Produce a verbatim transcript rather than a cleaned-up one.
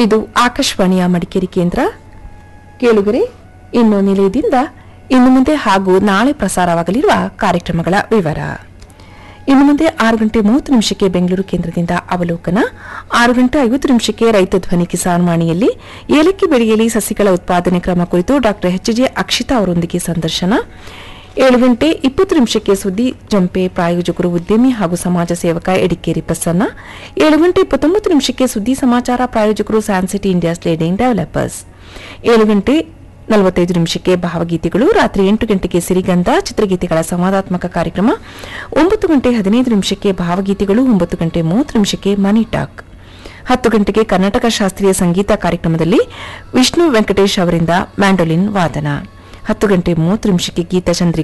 ಇದು ಆಕಾಶವಾಣಿಯ ಮಡಿಕೇರಿ ಕೇಂದ್ರ. ಕೇಳುಗರೆ, ಇನ್ನು ನಿಲಯದಿಂದ ಇನ್ನು ಮುಂದೆ ಹಾಗೂ ನಾಳೆ ಪ್ರಸಾರವಾಗಲಿರುವ ಕಾರ್ಯಕ್ರಮಗಳ ವಿವರ. ಇನ್ನು ಮುಂದೆ ಆರು ಗಂಟೆ ಮೂವತ್ತು ನಿಮಿಷಕ್ಕೆ ಬೆಂಗಳೂರು ಕೇಂದ್ರದಿಂದ ಅವಲೋಕನ, ಆರು ಗಂಟೆ ಐವತ್ತು ನಿಮಿಷಕ್ಕೆ ರೈತ ಧ್ವನಿ ಕಿಸಾನ್ ವಾಣಿಯಲ್ಲಿ ಏಲಕ್ಕಿ ಬೆಳೆಯಲ್ಲಿ ಸಸಿಗಳ ಉತ್ಪಾದನೆ ಕ್ರಮ ಕುರಿತು ಡಾ ಎಚ್ ಜೆ ಅಕ್ಷಿತಾ ಅವರೊಂದಿಗೆ ಸಂದರ್ಶನ. ಏಳು ಗಂಟೆ ಇಪ್ಪತ್ತು ನಿಮಿಷಕ್ಕೆ ಸುದ್ದಿ ಜಂಪೆ, ಪ್ರಾಯೋಜಕರು ಉದ್ಯಮಿ ಹಾಗೂ ಸಮಾಜ ಸೇವಕ ಎಡಿಕೇರಿ ಪ್ರಸನ್ನ. ಏಳು ಗಂಟೆ ಇಪ್ಪತ್ತೊಂಬತ್ತು ನಿಮಿಷಕ್ಕೆ ಸುದ್ದಿ ಸಮಾಚಾರ, ಪ್ರಾಯೋಜಕರು ಸ್ಯಾನ್ಸಿಟಿ ಇಂಡಿಯಾಸ್ ಲೀಡಿಂಗ್ ಡೆವಲಪರ್ಸ್. ಏಳು ಗಂಟೆ ನಲವತ್ತೈದು ನಿಮಿಷಕ್ಕೆ ಭಾವಗೀತೆಗಳು. ರಾತ್ರಿ ಎಂಟು ಗಂಟೆಗೆ ಸಿರಿಗಂಧ ಚಿತ್ರಗೀತೆಗಳ ಸಂವಾದಾತ್ಮಕ ಕಾರ್ಯಕ್ರಮ. ಒಂಬತ್ತು ಗಂಟೆ ಹದಿನೈದು ನಿಮಿಷಕ್ಕೆ ಭಾವಗೀತೆಗಳು. ಒಂಬತ್ತು ಗಂಟೆ ಮೂವತ್ತು ನಿಮಿಷಕ್ಕೆ ಮನಿ ಟಾಕ್. ಹತ್ತು ಗಂಟೆಗೆ ಕರ್ನಾಟಕ ಶಾಸ್ತ್ರೀಯ ಸಂಗೀತ ಕಾರ್ಯಕ್ರಮದಲ್ಲಿ ವಿಷ್ಣು ವೆಂಕಟೇಶ್ ಅವರಿಂದ ಮ್ಯಾಂಡೋಲಿನ್ ವಾದನ. ಹತ್ತು ಗಂಟೆ ಮೂವತ್ತು ನಿಮಿಷಕ್ಕೆ ಗೀತಚಂದ್ರಿಕೆ